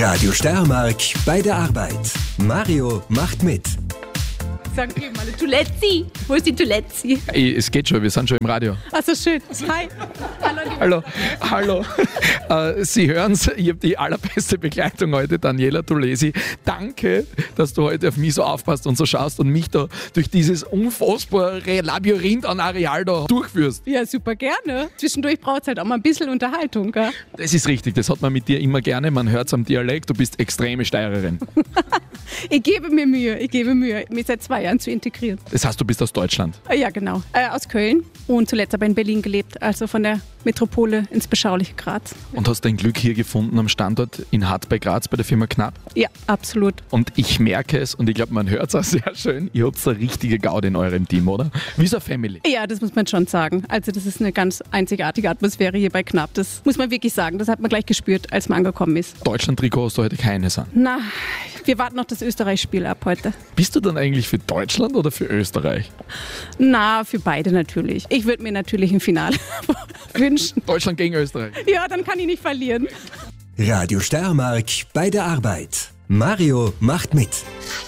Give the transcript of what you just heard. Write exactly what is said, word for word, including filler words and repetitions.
Radio Steiermark bei der Arbeit. Mario macht mit. Sag mir mal, Toiletzi. Wo ist die Toiletzi? Ey, es geht schon, wir sind schon im Radio. Ach so, schön. Hi. Hallo, liebe Hallo, hallo. Äh, Sie hören es, ich habe die allerbeste Begleitung heute, Daniela Tulesi. Danke, dass du heute auf mich so aufpasst und so schaust und mich da durch dieses unfassbare Labyrinth an Areal da durchführst. Ja, super gerne. Zwischendurch braucht es halt auch mal ein bisschen Unterhaltung, gell? Das ist richtig, das hat man mit dir immer gerne, man hört es am Dialekt, du bist extreme Steirerin. Ich gebe mir Mühe, ich gebe Mühe, mich seit zwei Jahren zu integrieren. Das heißt, du bist aus Deutschland. Ja, genau. Äh, aus Köln und zuletzt aber in Berlin gelebt, also von der Metropole ins beschauliche Graz. Und hast dein Glück hier gefunden am Standort in Hart bei Graz bei der Firma Knapp. Ja, absolut. Und ich merke es und ich glaube, man hört es auch sehr schön, ihr habt eine richtige Gaude in eurem Team, oder? Wie so eine Family. Ja, das muss man schon sagen. Also das ist eine ganz einzigartige Atmosphäre hier bei Knapp. Das muss man wirklich sagen. Das hat man gleich gespürt, als man angekommen ist. Deutschland-Trikot hast du heute keines an. Na, wir warten noch das Österreich-Spiel ab heute. Bist du dann eigentlich für Deutschland oder für Österreich? Na, für beide natürlich. Ich würde mir natürlich ein Finale wünschen. Deutschland gegen Österreich. Ja, dann kann ich nicht verlieren. Radio Steiermark bei der Arbeit. Mario macht mit.